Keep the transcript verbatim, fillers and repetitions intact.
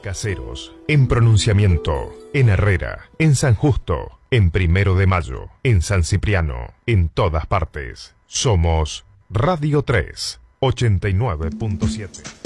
Caseros, en Pronunciamiento, en Herrera, en San Justo, en Primero de Mayo, en San Cipriano, en todas partes. Somos Radio tres, ochenta y nueve punto siete.